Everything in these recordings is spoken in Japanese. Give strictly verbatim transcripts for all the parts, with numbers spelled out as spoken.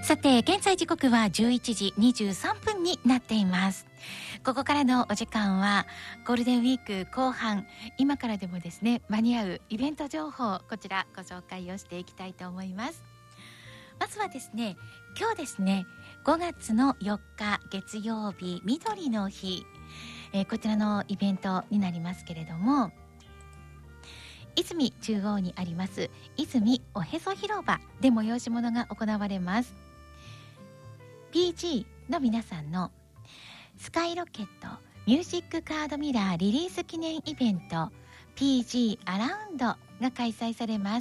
さて現在時刻はじゅういちじにじゅうさんぷんになっています。ここからのお時間はゴールデンウィーク後半、今からでもですね間に合うイベント情報、こちらご紹介をしていきたいと思います。まずはですね、今日ですねごがつのよっか月曜日、みどりの日、えー、こちらのイベントになりますけれども、泉中央にあります泉おへそ広場で催し物が行われます。 ピージー の皆さんのスカイロケットミュージックカードミラーリリース記念イベント ピージー アラウンドが開催されます。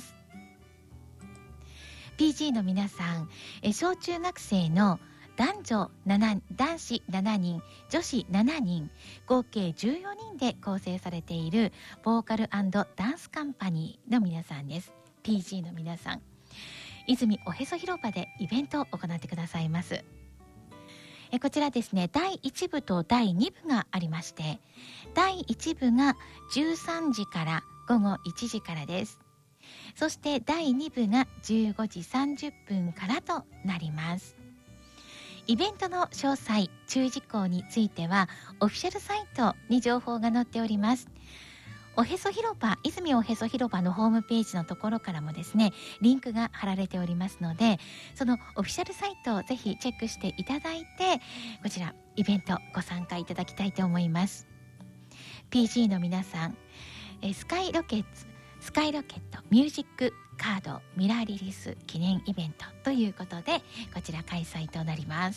ピージー の皆さん、え小中学生の男女なな、男子しちにん、女子しちにん、合計じゅうよにんで構成されているボーカル&ダンスカンパニーの皆さんです。 ピージー の皆さん、泉おへそ広場でイベントを行ってくださいます。えこちらですね、だいいちぶとだいにぶがありまして、だいいちぶがじゅうさんじからごごいちじからです。そしてだいにぶがじゅうごじさんじゅっぷんからとなります。イベントの詳細、注意事項についてはオフィシャルサイトに情報が載っております。おへそ広場、泉おへそ広場のホームページのところからもですねリンクが貼られておりますので、そのオフィシャルサイトをぜひチェックしていただいて、こちらイベントご参加いただきたいと思います。 ピージー の皆さん、えスカイロケットスカイロケットミュージックカードミラーリリース記念イベントということで、こちら開催となります。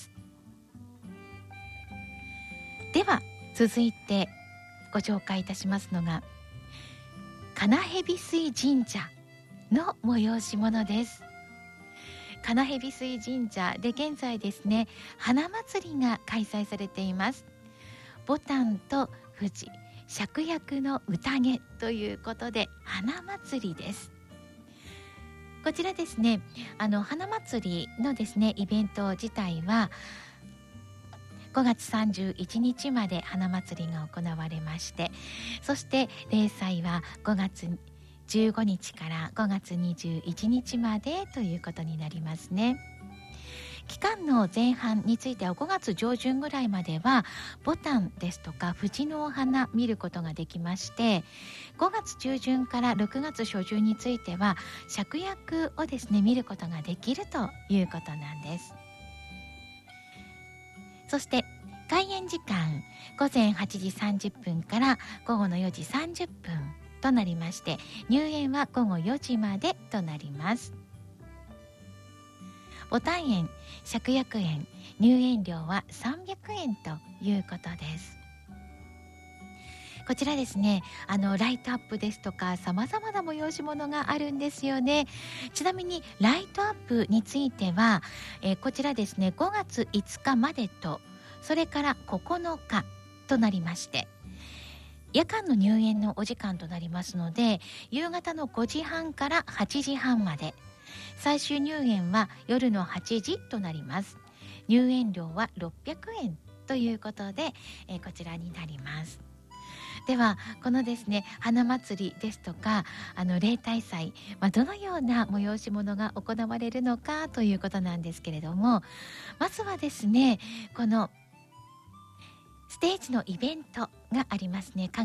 では続いてご紹介いたしますのが金蛇水神社の催し物です。金蛇水神社で現在ですね花祭りが開催されています。ボタンと富士芍薬の宴ということで花祭りです。こちらですね、あの花祭りのですねイベント自体はごがつさんじゅういちにちまで花祭りが行われまして、そして例祭はごがつじゅうごにちからごがつにじゅういちにちまでということになりますね。期間の前半についてはごがつじょうじゅんぐらいまではボタンですとか藤のお花見ることができまして、ごがつちゅうじゅんからろくがつしょじゅんについては芍薬をですね見ることができるということなんです。そして開園時間ごぜんはちじさんじゅっぷんからごごのよじさんじゅっぷんとなりまして、入園はごごよじまでとなります。ボタン園、芍薬園、入園料はさんびゃくえんということです。こちらですね、あのライトアップですとか様々な催し物があるんですよね。ちなみにライトアップについては、えー、こちらですねごがついつかまでと、それからここのかとなりまして、夜間の入園のお時間となりますので、夕方のごじはんからはちじはんまで、最終入園は夜のはちじとなります。入園料はろっぴゃくえんということで、えー、こちらになります。ではこのですね花祭りですとかあの例大祭、まあ、どのような催し物が行われるのかということなんですけれども、まずはですねこのステージのイベントがありますね。